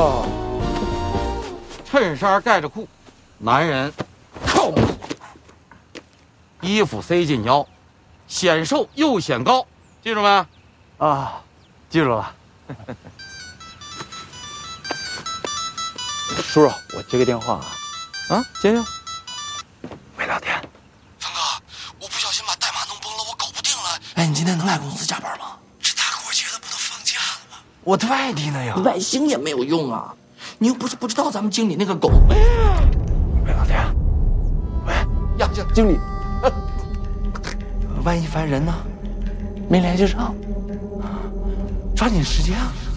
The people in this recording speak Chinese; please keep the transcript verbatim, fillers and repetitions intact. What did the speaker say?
哦， 衬衫盖着裤，男人靠谱，衣服塞进腰，显瘦又显高，记住没？ 啊，记住了。叔叔，我接个电话啊。啊，接接。没聊天。 峰哥，我不小心把代码弄崩了，我搞不定了。 哎，你今天能来公司加班吗？ 这大过节的不都放假了吗？ 我在外地呢呀。 外星也没有用啊，你又不是不知道咱们经理那个狗。 没聊天。喂， 呀呀， 经理， 万一烦人呢？没联系上，抓紧时间啊！